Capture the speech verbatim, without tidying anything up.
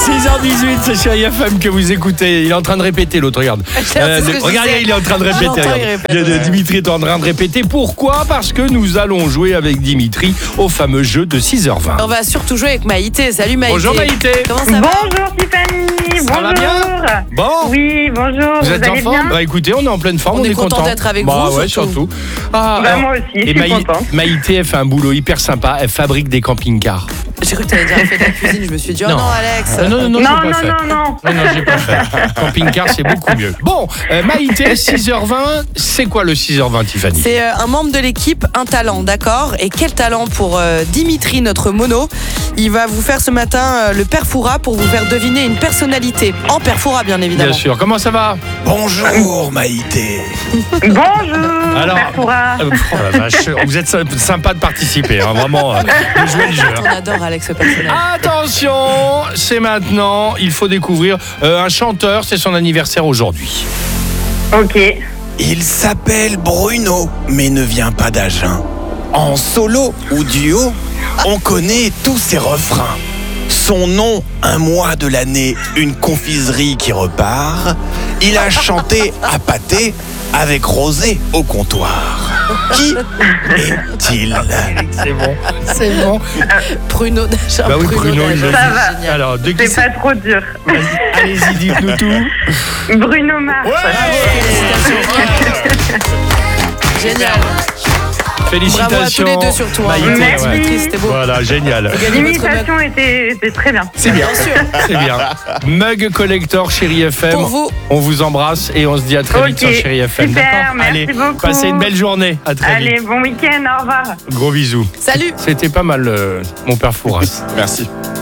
six heures dix-huit, c'est sur I F M que vous écoutez. Il est en train de répéter, l'autre, regarde. Euh, le, regarde, il est en train de répéter. Regarde. Il répète, Dimitri est en train de répéter. Pourquoi ? Parce que nous allons jouer avec Dimitri au fameux jeu de six heures vingt. On va surtout jouer avec Maïté. Salut Maïté. Bonjour Maïté. Comment ça va ? Bonjour Tiffany. Ça bonjour. va bien ? Bon. Oui, bonjour. Vous, vous êtes en allez forme ? bien ? Bah écoutez, on est en pleine forme, On on, est est content content d'être avec bah, vous, ouais, surtout. surtout. Ah, Bah, alors, moi aussi, je et suis Maï- contente. Maïté, elle fait un boulot hyper sympa. Elle fabrique des camping-cars. J'ai cru que tu allais dire elle fait de la cuisine. Je me suis dit, oh Non. non, Alex. Euh, non, non, non, Non, j'ai non, pas fait. non, non. Non, non, j'ai pas fait. Camping-car, c'est beaucoup mieux. Bon, euh, Maïté, six heures vingt, c'est quoi le six heures vingt, Tiffany ? C'est euh, un membre de l'équipe, un talent, d'accord ? Et quel talent pour euh, Dimitri, notre mono. Il va vous faire ce matin euh, le Perfora pour vous faire deviner une personnalité. En Perfora, bien évidemment. Bien sûr. Comment ça va ? Bonjour Maïté. Bonjour. Alors, Perfora. euh, oh la vache, vous êtes sy- sympa de participer, hein, vraiment, euh, de jouer le jeu. On adore Alex, ce personnage. Attention, c'est maintenant, il faut découvrir euh, un chanteur, c'est son anniversaire aujourd'hui. Ok. Il s'appelle Bruno, mais ne vient pas d'Agen. En solo ou duo, on connaît tous ses refrains. Son nom, un mois de l'année, une confiserie qui repart. Il a chanté à pâté avec Rosé au comptoir. Qui est-il ? C'est bon, c'est bon. Bruno Dagen. Bah oui, Bruno, il le Ça dit. va. Génial. Alors, de qui C'est pas trop dur. Vas-y, allez-y, dites-nous tout. Bruno Mars. Génial. Félicitations. Bravo à tous les deux surtout. Hein. Maïté, Merci. ouais. Dimitri, c'était beau. Voilà, génial. Gagnez votre mug. L'imitation était, était très bien. C'est bien, Bien sûr. c'est bien. Mug Collector, Chérie F M. Pour vous. On vous embrasse et on se dit à très vite Ok, sur Chérie F M. super, D'accord ? merci Allez, beaucoup. passez une belle journée. À très Allez, vite. bon week-end, au revoir. Gros bisous. Salut. C'était pas mal, euh, mon père Fouras. Merci.